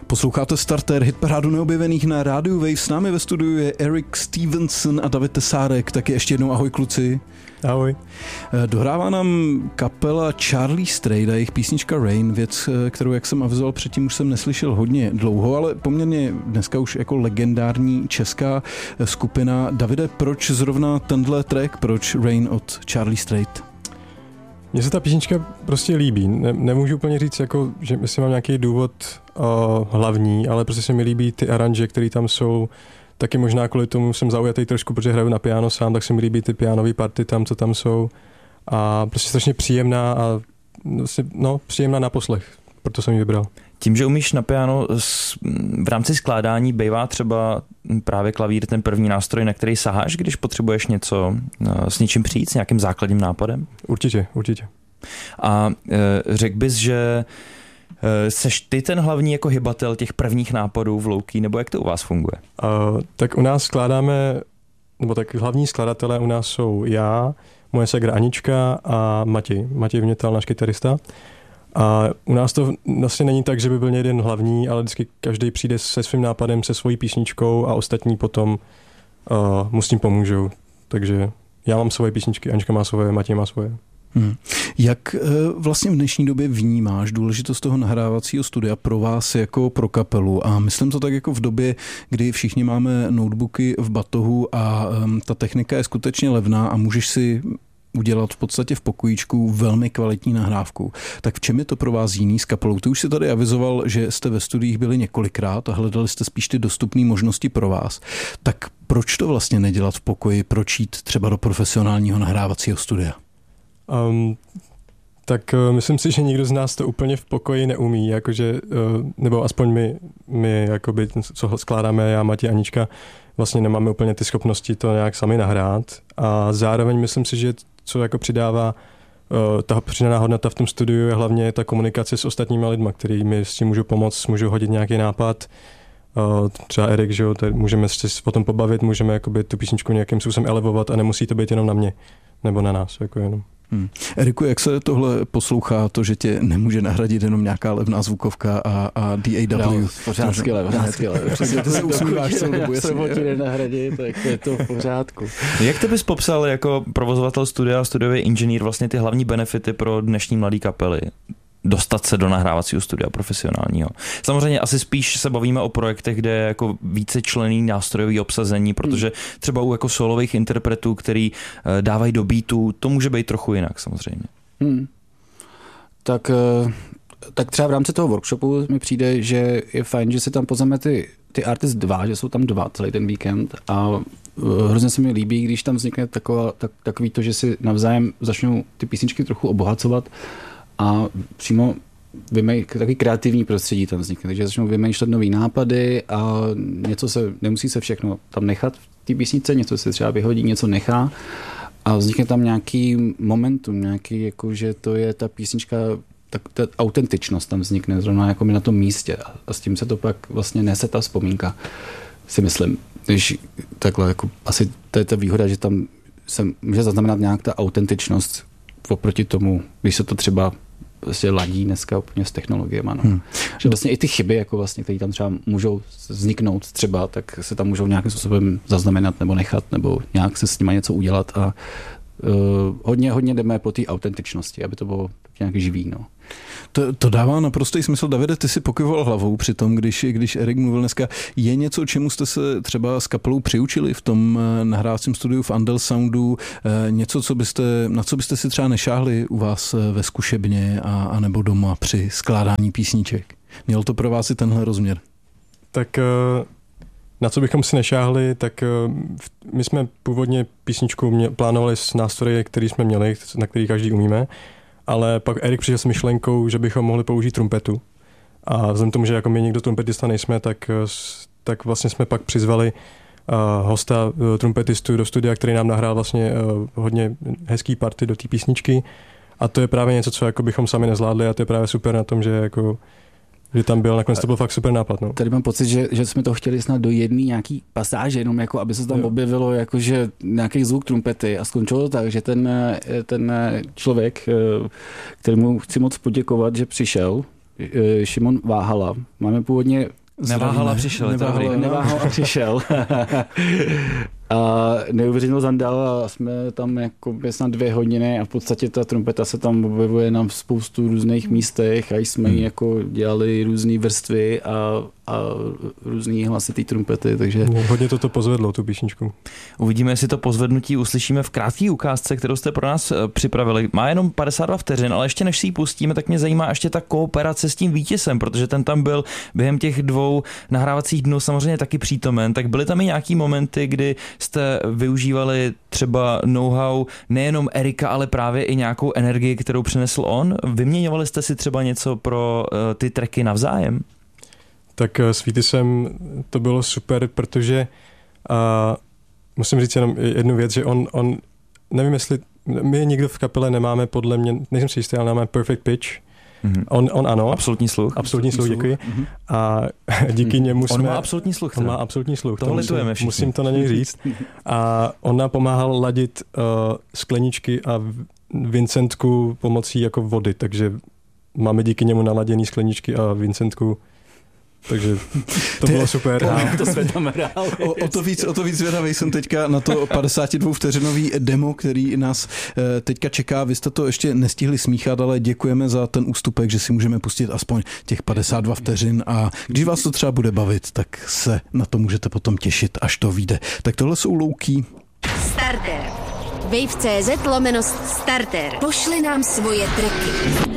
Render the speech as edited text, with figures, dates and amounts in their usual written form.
Posloucháte Starter, hitparádu neobjevených na rádiu Wave. S námi ve studiu je Eric Stevenson a David Tesárek. Taky ještě jednou ahoj kluci. Ahoj. Dohrává nám kapela Charlie Straight a jejich písnička Rain, věc, kterou, jak jsem avizoval předtím, už jsem neslyšel hodně dlouho, ale poměrně dneska už jako legendární česká skupina. Davide, proč zrovna tenhle track, proč Rain od Charlie Straight? Mně se ta písnička prostě líbí. Nemůžu úplně říct, jako, že myslím, mám nějaký důvod hlavní, ale prostě se mi líbí ty aranže, které tam jsou. Taky možná kvůli tomu jsem zaujatý trošku, protože hraju na piano sám, tak se mi líbí ty pianové party tam, co tam jsou. A prostě strašně příjemná a příjemná na poslech. Proto jsem ji vybral. Tím, že umíš na piano, v rámci skládání bývá třeba právě klavír ten první nástroj, na který saháš, když potřebuješ něco s něčím přijít, s nějakým základním nápadem? Určitě. A řekl bys, že seš ty ten hlavní jako hybatel těch prvních nápadů v Low-Key, nebo jak to u vás funguje? Tak u nás skládáme, nebo tak hlavní skladatelé u nás jsou já, moje segra Anička a Matěj Vnětal, náš kytarista. A u nás to vlastně není tak, že by byl jeden hlavní, ale vždycky každý přijde se svým nápadem, se svojí písničkou a ostatní potom mu s tím pomůžou. Takže já mám svoje písničky, Anička má svoje, Matěj má svoje. Jak vlastně v dnešní době vnímáš důležitost toho nahrávacího studia pro vás jako pro kapelu? A myslím to tak jako v době, kdy všichni máme notebooky v batohu a ta technika je skutečně levná a můžeš si udělat v podstatě v pokojíčku velmi kvalitní nahrávku. Tak v čem je to pro vás jiný s kapelou? Ty už si tady avizoval, že jste ve studiích byli několikrát a hledali jste spíš ty dostupné možnosti pro vás. Tak proč to vlastně nedělat v pokoji? Proč jít třeba do profesionálního nahrávacího studia? Tak myslím si, že nikdo z nás to úplně v pokoji neumí, jakože, nebo aspoň my jakoby, co skládáme, já, Matěj, Anička, vlastně nemáme úplně ty schopnosti to nějak sami nahrát a zároveň myslím si, že co jako přidává ta přidaná hodnota v tom studiu je hlavně ta komunikace s ostatními lidmi, který mi s tím můžou pomoct, můžou hodit nějaký nápad, třeba Erik, že jo, můžeme se o tom pobavit, můžeme jakoby tu písničku nějakým způsobem elevovat a nemusí to být jenom na mě nebo na nás, jako jenom. Eriku, jak se tohle poslouchá, to, že tě nemůže nahradit jenom nějaká levná zvukovka a DAW? No, pořád skvěle. Přesně, ty se usmíváš celou dobu, jasně. Ti nenahradí, tak je to v pořádku. Jak ty bys popsal jako provozovatel studia a studiový inženýr vlastně ty hlavní benefity pro dnešní mladé kapely? Dostat se do nahrávacího studia profesionálního. Samozřejmě asi spíš se bavíme o projektech, kde je jako vícečlenný nástrojový obsazení, protože třeba u jako solových interpretů, který dávají do beatu, to může být trochu jinak samozřejmě. Tak třeba v rámci toho workshopu mi přijde, že je fajn, že si tam pozveme ty artist 2, že jsou tam 2 celý ten víkend a hrozně se mi líbí, když tam vznikne takový to, že si navzájem začnou ty písničky trochu obohacovat a přímo takový kreativní prostředí tam vznikne, takže začnou vymýšlet nový nápady a nemusí se všechno tam nechat v té písničce, něco se třeba vyhodí, něco nechá a vznikne tam nějaký momentum, nějaký, jako, že to je ta písnička, tak ta autentičnost tam vznikne zrovna jako na tom místě a s tím se to pak vlastně nese ta vzpomínka, si myslím. Když takhle, jako, asi to je ta výhoda, že tam se může zaznamenat nějak ta autentičnost oproti tomu, když se to třeba vlastně ladí dneska úplně s technologiemi. No. Že vlastně i ty chyby, jako vlastně, které tam třeba můžou vzniknout třeba, tak se tam můžou nějakým způsobem zaznamenat nebo nechat, nebo nějak se s nimi něco udělat a hodně jdeme po té autentičnosti, aby to bylo nějak živý. No. To dává naprostý smysl. Davide, ty si pokyvoval hlavou při tom, když Erik mluvil dneska. Je něco, čemu jste se třeba s kapelou přiučili v tom nahrávacím studiu v Andel Soundu? Něco, na co byste si třeba nešáhli u vás ve zkušebně a nebo doma při skládání písniček? Měl to pro vás i tenhle rozměr? Tak na co bychom si nešáhli, tak my jsme původně písničku plánovali s nástroji, který jsme měli, na který každý umíme, ale pak Erik přišel s myšlenkou, že bychom mohli použít trumpetu. A vzhledem tomu, že jako my nikdo trumpetista nejsme, tak vlastně jsme pak přizvali hosta trumpetistu do studia, který nám nahrál vlastně hodně hezký party do té písničky. A to je právě něco, co jako bychom sami nezvládli a to je právě super na tom, že jako že tam byl, nakonec to byl fakt super nápad. No. Tady mám pocit, že jsme to chtěli snad do jedné nějaký pasáže, jenom jako, aby se tam objevilo jakože nějaký zvuk trumpety a skončilo to tak, že ten člověk, kterému chci moc poděkovat, že přišel, Šimon Váhala. Máme původně Neváhal a přišel. Neváhal a přišel. A neuvěřitelnou zandal a jsme tam jako snad 2 hodiny a v podstatě ta trumpeta se tam objevuje na spoustu různých místech a jsme jí jako dělali různé vrstvy a různý hlasy té trumpety, takže... Hodně toto pozvedlo, tu písničku. Uvidíme, jestli to pozvednutí uslyšíme v krátké ukázce, kterou jste pro nás připravili. Má jenom 52 vteřin, ale ještě než si ji pustíme, tak mě zajímá ještě ta kooperace s tím vítězem, protože ten tam byl během těch 2 nahrávacích dnů samozřejmě taky přítomen, tak byly tam i nějaký momenty, kdy jste využívali třeba know-how nejenom Erika, ale právě i nějakou energii, kterou přinesl on? Vyměňovali jste si třeba něco pro ty tracky navzájem? Tak s Vítisem to bylo super, protože musím říct jenom jednu věc, že on nevím, jestli my nikdo v kapele nemáme, podle mě, nejsem si jistý, ale máme perfect pitch. Mm-hmm. On ano. Absolutní sluch. Absolutní sluch, děkuji. Mm-hmm. A díky němu jsme... On má absolutní sluch. On má absolutní sluch. Toho litujeme všichni. Musím to na něj říct. A on nám pomáhal ladit skleničky a Vincentku pomocí jako vody, takže máme díky němu naladěný skleničky a Vincentku. Takže to bylo super. To jsme tam hráli. O to víc zvědavý jsem teďka na to 52 vteřinový demo, který nás teďka čeká. Vy jste to ještě nestihli smíchat, ale děkujeme za ten ústupek, že si můžeme pustit aspoň těch 52 vteřin a když vás to třeba bude bavit, tak se na to můžete potom těšit, až to vyjde. Tak tohle jsou louky. Starter. Wave.cz/starter. Pošli nám svoje tracky.